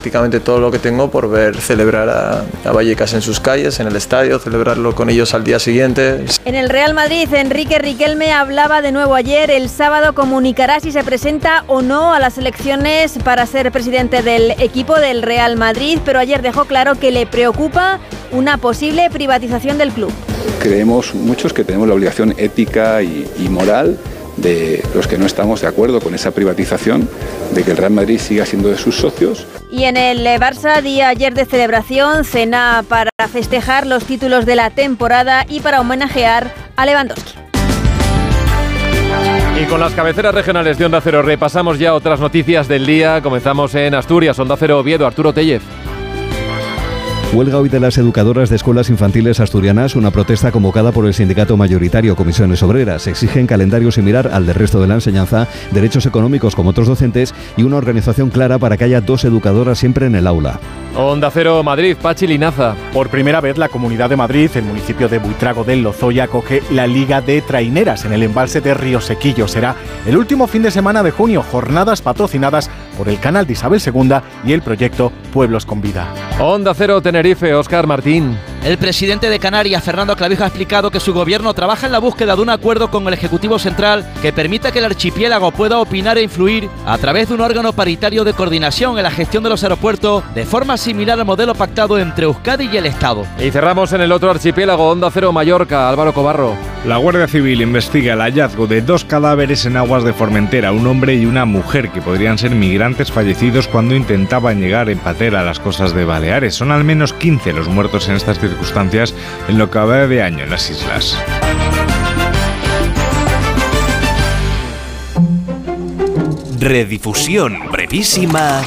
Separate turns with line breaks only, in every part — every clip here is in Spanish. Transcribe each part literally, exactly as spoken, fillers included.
Prácticamente todo lo que tengo por ver celebrar a, a Vallecas en sus calles, en el estadio, celebrarlo con ellos al día siguiente.
En el Real Madrid, Enrique Riquelme hablaba de nuevo ayer. El sábado comunicará si se presenta o no a las elecciones para ser presidente del equipo del Real Madrid, pero ayer dejó claro que le preocupa una posible privatización del club.
Creemos muchos que tenemos la obligación ética y, y moral de los que no estamos de acuerdo con esa privatización, de que el Real Madrid siga siendo de sus socios.
Y en el Barça, día ayer de celebración, cena para festejar los títulos de la temporada y para homenajear a Lewandowski.
Y con las cabeceras regionales de Onda Cero repasamos ya otras noticias del día. Comenzamos en Asturias, Onda Cero Oviedo, Arturo Tellez.
Huelga hoy de las educadoras de escuelas infantiles asturianas, una protesta convocada por el sindicato mayoritario Comisiones Obreras. Exigen calendario similar al del resto de la enseñanza, derechos económicos como otros docentes y una organización clara para que haya dos educadoras siempre en el aula.
Onda Cero Madrid, Pachi Linaza.
Por primera vez la Comunidad de Madrid, el municipio de Buitrago del Lozoya, acoge la Liga de Traineras en el embalse de Río Sequillo. Será el último fin de semana de junio, jornadas patrocinadas por el canal de Isabel segunda y el proyecto Pueblos con Vida.
Onda Cero Tenerife, Óscar Martín.
El presidente de Canarias, Fernando Clavijo, ha explicado que su gobierno trabaja en la búsqueda de un acuerdo con el Ejecutivo Central que permita que el archipiélago pueda opinar e influir a través de un órgano paritario de coordinación en la gestión de los aeropuertos de forma similar al modelo pactado entre Euskadi y el Estado.
Y cerramos en el otro archipiélago, Onda Cero Mallorca, Álvaro Cobarro.
La Guardia Civil investiga el hallazgo de dos cadáveres en aguas de Formentera, un hombre y una mujer que podrían ser migrantes fallecidos cuando intentaban llegar en patera a las costas de Baleares. Son al menos quince los muertos en estas circunstancias en lo que va de año en las islas.
Redifusión brevísima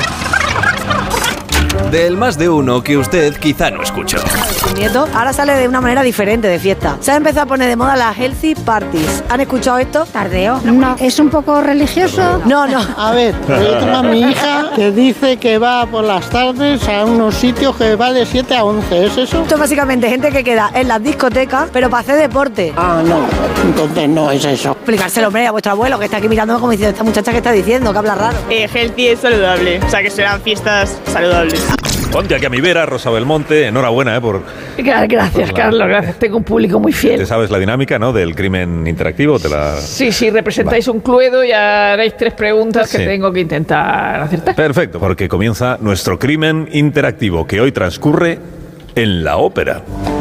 del Más de Uno que usted quizá no escuchó.
Mi nieto ahora sale de una manera diferente de fiesta. Se ha empezado a poner de moda las healthy parties. ¿Han escuchado esto?
Tardeo. No, ¿es un poco religioso?
No, no.
A ver, yo tengo a mi hija que dice que va por las tardes a unos sitios que va de siete a once. ¿Es eso?
Esto es básicamente gente que queda en las discotecas, pero para hacer deporte.
Ah, no. Entonces no es eso.
Explicárselo, hombre, a vuestro abuelo que está aquí mirándome como diciendo, esta muchacha que está diciendo, que habla raro.
Eh, healthy es saludable. O sea, que serán fiestas saludables.
Ponte aquí a mi vera, Rosa Belmonte. Enhorabuena, ¿eh? Por,
gracias,
por la...
Carlos, gracias. Tengo un público muy fiel.
¿Te sabes la dinámica, no? Del crimen interactivo. ¿Te la...
Sí, sí, representáis Va. un cluedo y haréis tres preguntas que sí. tengo que intentar acertar.
Perfecto, porque comienza nuestro crimen interactivo, que hoy transcurre en la ópera.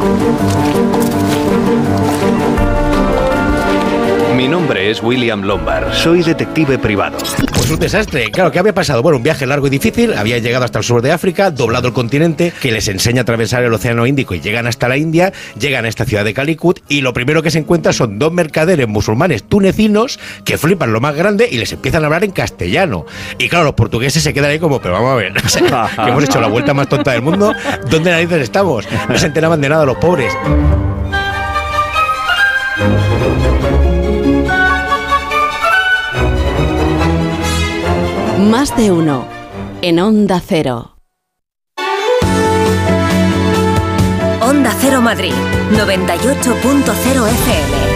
Mi nombre es William Lombard, soy detective privado.
Pues un desastre, claro, ¿qué había pasado? Bueno, un viaje largo y difícil, había llegado hasta el sur de África, doblado el continente, que les enseña a atravesar el océano Índico y llegan hasta la India, llegan a esta ciudad de Calicut y lo primero que se encuentran son dos mercaderes musulmanes tunecinos que flipan lo más grande y les empiezan a hablar en castellano. Y claro, los portugueses se quedan ahí como, pero vamos a ver, o sea, que hemos hecho la vuelta más tonta del mundo, ¿dónde narices estamos? No se enteraban de nada los pobres.
Más de uno en Onda Cero.
Onda Cero Madrid, noventa y ocho punto cero F M.